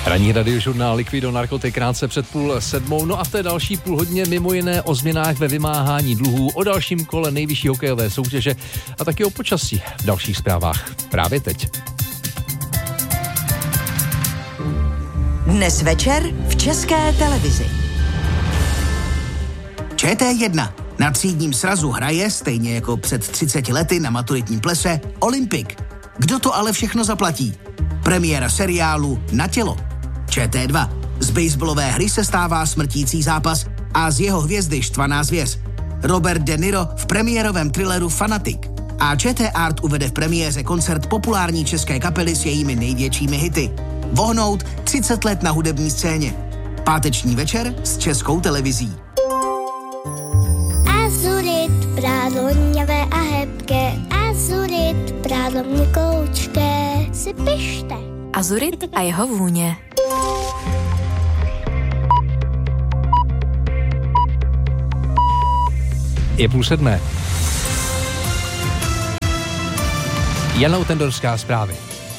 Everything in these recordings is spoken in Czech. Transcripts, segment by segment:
Ranní radiožurnál Likvido Narkotik krátce před 6:30. No a v té další půlhodině mimo jiné o změnách ve vymáhání dluhů, o dalším kole nejvyšší hokejové soutěže a taky o počasí v dalších zprávách. Právě teď. Dnes večer v České televizi. ČT1 na třídním srazu hraje, stejně jako před 30 lety na maturitním plese, Olympik. Kdo to ale všechno zaplatí? Premiéra seriálu Na tělo. ČT2. Z baseballové hry se stává smrtící zápas a z jeho hvězdy štvaná zvěř. Robert De Niro v premiérovém thrilleru Fanatik. A ČT Art uvede v premiéře koncert populární české kapely s jejími největšími hity. Vohnout 30 let na hudební scéně. Páteční večer s Českou televizí. Azurit, prádlo hněvé a hebké. Azurit, prádlo měkoučké. Si pište. Azurit a jeho vůně. Je 6:30. Jana Utendorská, zprávy.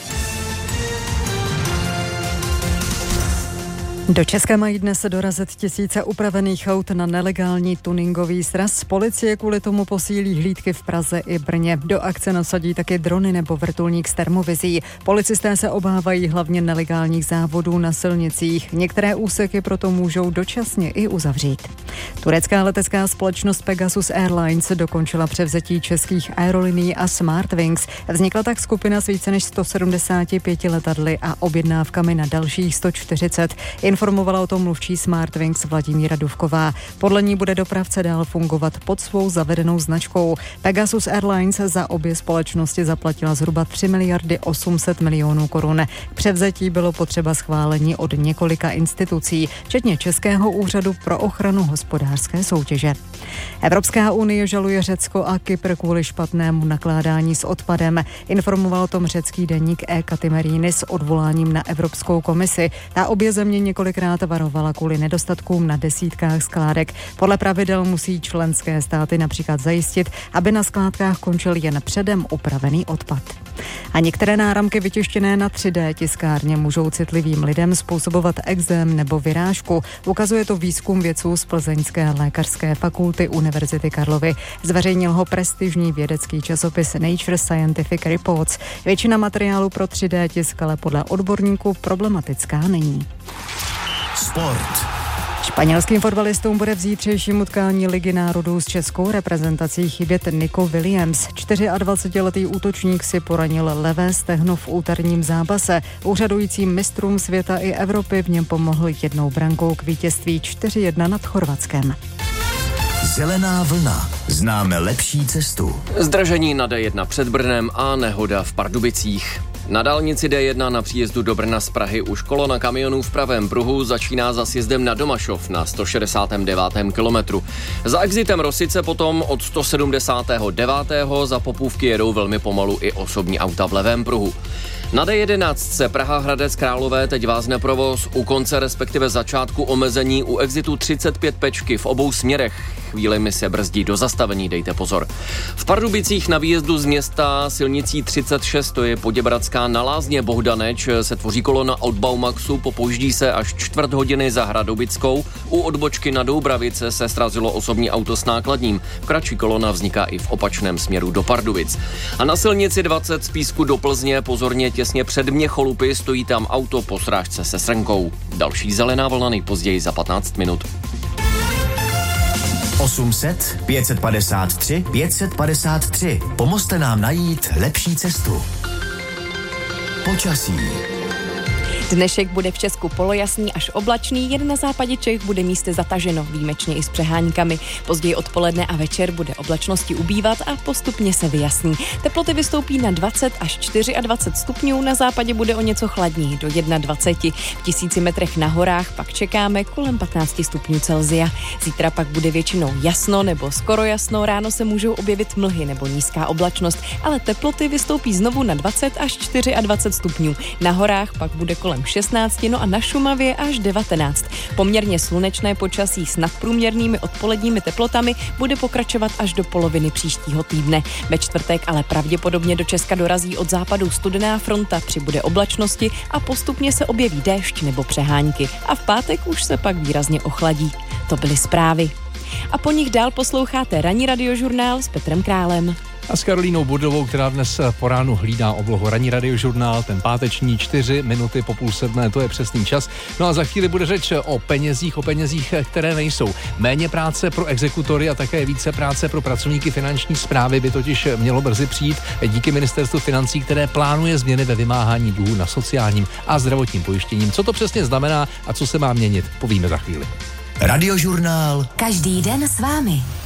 Do Česka mají dnes dorazit tisíce upravených aut na nelegální tuningový sraz. Policie kvůli tomu posílí hlídky v Praze i Brně. Do akce nasadí taky drony nebo vrtulník s termovizí. Policisté se obávají hlavně nelegálních závodů na silnicích. Některé úseky proto můžou dočasně i uzavřít. Turecká letecká společnost Pegasus Airlines dokončila převzetí českých aerolinií a Smartwings. Vznikla tak skupina s více než 175 letadly a objednávkami na dalších 140. Informovala o tom mluvčí Smartwings Vladimíra Duvková. Podle ní bude dopravce dál fungovat pod svou zavedenou značkou. Pegasus Airlines za obě společnosti zaplatila zhruba 3 miliardy 800 milionů korun. K převzetí bylo potřeba schválení od několika institucí, včetně Českého úřadu pro ochranu hospodářské soutěže. Evropská unie žaluje Řecko a Kypr kvůli špatnému nakládání s odpadem. Informoval o tom řecký deník E-Katymeriny s odvoláním na Evropskou komisi. Ta obě země několikrát varovala kvůli nedostatkům na desítkách skládek. Podle pravidel musí členské státy například zajistit, aby na skládkách končil jen předem upravený odpad. A některé náramky vytištěné na 3D tiskárně můžou citlivým lidem způsobovat ekzém nebo vyrážku. Ukazuje to výzkum vědců z Plzeňské lékařské fakulty Univerzity Karlovy. Zveřejnil ho prestižní vědecký časopis Nature Scientific Reports. Většina materiálu pro 3D tisk ale podle odborníků problematická není. Sport. Španělským fotbalistům bude v zítřejším utkání Ligy národů s českou reprezentací chybět Nico Williams. 24letý útočník si poranil levé stehno v úterním zápase. Úřadujícím mistrům světa i Evropy v něm pomohl jednou brankou k vítězství 4-1 nad Chorvatskem. Zelená vlna. Známe lepší cestu. Zdržení na D1 před Brnem a nehoda v Pardubicích. Na dálnici D1 na příjezdu do Brna z Prahy už kolona kamionů v pravém pruhu začíná za sjezdem na Domašov na 169. kilometru. Za exitem Rosice potom od 179. za Popůvky jedou velmi pomalu i osobní auta v levém pruhu. Na D11 Praha Hradec Králové teď vázne provoz u konce, respektive začátku omezení u exitu 35 Pečky v obou směrech. Chvílemi se brzdí do zastavení, dejte pozor. V Pardubicích na výjezdu z města silnicí 36, to je Poděbradská na Lázně Bohdaneč, se tvoří kolona od Baumaxu, popouždí se až 4 hodiny za Hradobickou. U odbočky na Doubravice se srazilo osobní auto s nákladním. Kratší kolona vzniká i v opačném směru do Pardubic. A na silnici 20 z Písku do Plzně pozorně těsně před Měcholupy stojí tam auto po srážce se srnkou. Další zelená vlna nejpozději za 15 minut. 800 553 553. Pomozte nám najít lepší cestu. Počasí. Dnešek bude v Česku polojasný až oblačný, jen na západě Čech bude místy zataženo, výjimečně i s přeháňkami. Později odpoledne a večer bude oblačnosti ubývat a postupně se vyjasní. Teploty vystoupí na 20 až 24 stupňů, na západě bude o něco chladněji, do 21. V 1000 metrech na horách pak čekáme kolem 15 stupňů Celsia. Zítra pak bude většinou jasno nebo skoro jasno, ráno se můžou objevit mlhy nebo nízká oblačnost, ale teploty vystoupí znovu na 20 až 24 stupňů. Na horách pak bude kolem jenom 16, no a na Šumavě až 19. Poměrně slunečné počasí s nadprůměrnými odpoledními teplotami bude pokračovat až do poloviny příštího týdne. Ve čtvrtek ale pravděpodobně do Česka dorazí od západu studená fronta, přibude oblačnosti a postupně se objeví déšť nebo přehánky. A v pátek už se pak výrazně ochladí. To byly zprávy. A po nich dál posloucháte ranní radiožurnál s Petrem Králem. A s Karolínou Budovou, která dnes po ránu hlídá oblohu. Ranní radiožurnál, ten páteční 4 minuty po 6:30, to je přesný čas. No a za chvíli bude řeč o penězích, které nejsou. Méně práce pro exekutory a také více práce pro pracovníky finanční správy by totiž mělo brzy přijít díky ministerstvu financí, které plánuje změny ve vymáhání dluhů na sociálním a zdravotním pojištěním. Co to přesně znamená a co se má měnit, povíme za chvíli. Radiožurnál. Každý den s vámi.